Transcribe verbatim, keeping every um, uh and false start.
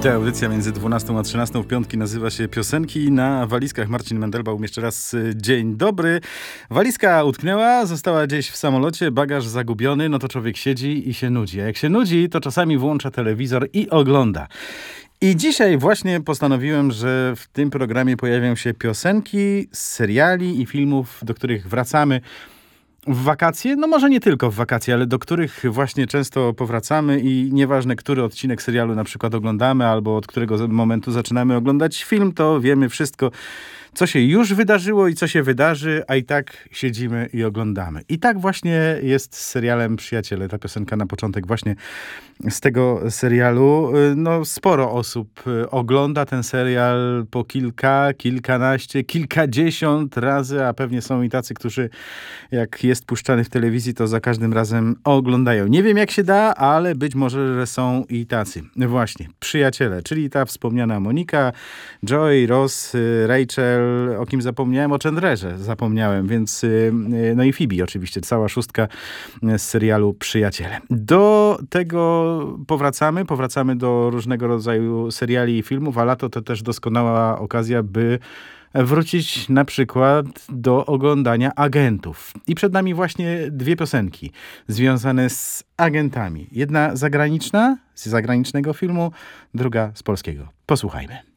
Ta audycja między dwunastą a trzynastą w piątki nazywa się Piosenki na walizkach. Marcin Mendelbaum, jeszcze raz dzień dobry. Walizka utknęła, została gdzieś w samolocie, bagaż zagubiony, no to człowiek siedzi i się nudzi. A jak się nudzi, to czasami włącza telewizor i ogląda. I dzisiaj właśnie postanowiłem, że w tym programie pojawią się piosenki z seriali i filmów, do których wracamy w wakacje, no może nie tylko w wakacje, ale do których właśnie często powracamy i nieważne, który odcinek serialu na przykład oglądamy albo od którego momentu zaczynamy oglądać film, to wiemy wszystko, co się już wydarzyło i co się wydarzy, a i tak siedzimy i oglądamy. I tak właśnie jest z serialem Przyjaciele. Ta piosenka na początek właśnie z tego serialu. No sporo osób ogląda ten serial po kilka, kilkanaście, kilkadziesiąt razy, a pewnie są i tacy, którzy jak jest puszczany w telewizji, to za każdym razem oglądają. Nie wiem jak się da, ale być może, że są i tacy. Właśnie, Przyjaciele, czyli ta wspomniana Monika, Joey, Ross, Rachel, o kim zapomniałem? O Chandlerze zapomniałem, więc no i Phoebe oczywiście, cała szóstka z serialu Przyjaciele. Do tego powracamy, powracamy do różnego rodzaju seriali i filmów, a lato to też doskonała okazja, by wrócić na przykład do oglądania Agentów. I przed nami właśnie dwie piosenki związane z agentami. Jedna zagraniczna, z zagranicznego filmu, druga z polskiego. Posłuchajmy.